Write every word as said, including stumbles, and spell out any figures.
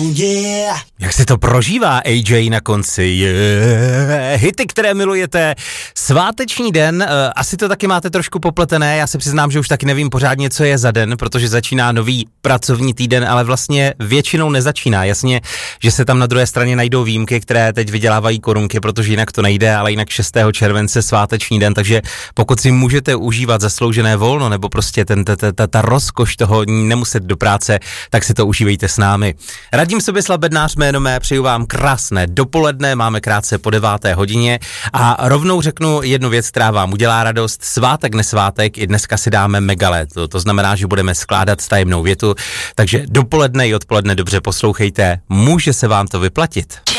Oh yeah. Jak se to prožívá A J na konci? Yeah. Hity, které milujete. Sváteční den, asi to taky máte trošku popletené, já se přiznám, že už taky nevím pořádně, co je za den, protože začíná nový pracovní týden, ale vlastně většinou nezačíná. Jasně, že se tam na druhé straně najdou výjimky, které teď vydělávají korunky, protože jinak to nejde, ale jinak šestého července sváteční den, takže pokud si můžete užívat zasloužené volno, nebo prostě ten, ta, ta, ta rozkoš toho nemuset do práce, tak si to užívejte s námi. Radim Soběslav Bednář jméno mé, přeju vám krásné dopoledne, máme krátce po deváté hodině a rovnou řeknu jednu věc, která vám udělá radost. Svátek, nesvátek, i dneska si dáme megalet. To, to znamená, že budeme skládat tajemnou větu, takže dopoledne i odpoledne dobře poslouchejte, může se vám to vyplatit.